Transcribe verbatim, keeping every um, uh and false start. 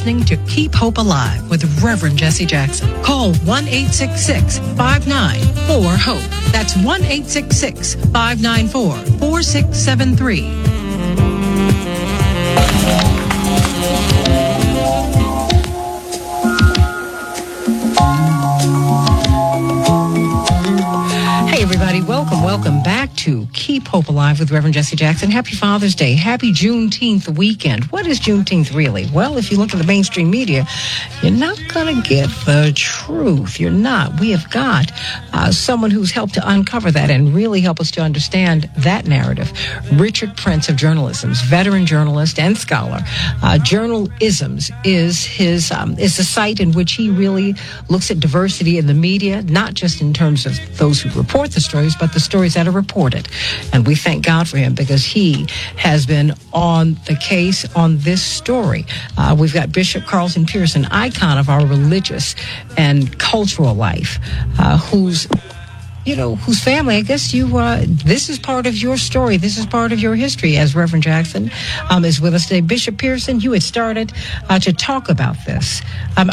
listening to Keep Hope Alive with Reverend Jesse Jackson. Call one eight six six, five nine four, HOPE. That's one eight six six, five nine four, four six seven three. Hey, everybody. Welcome, welcome back to Keep Hope Alive with Reverend Jesse Jackson. Happy Father's Day. Happy Juneteenth weekend. What is Juneteenth really? Well, if you look at the mainstream media, you're not going to get the truth. You're not. We have got uh, someone who's helped to uncover that and really help us to understand that narrative. Richard Prince of Journalism's veteran journalist and scholar. Uh, Journalisms is his um, is a site in which he really looks at diversity in the media, not just in terms of those who report the stories, but the stories that are reported. And we thank God for him because he has been on the case on this story. Uh, we've got Bishop Carlton Pierce, an icon of our religious and cultural life, uh, who's you know, whose family, I guess you, uh, this is part of your story. This is part of your history, as Reverend Jackson um, is with us today. Bishop Pearson, you had started uh, to talk about this. Um,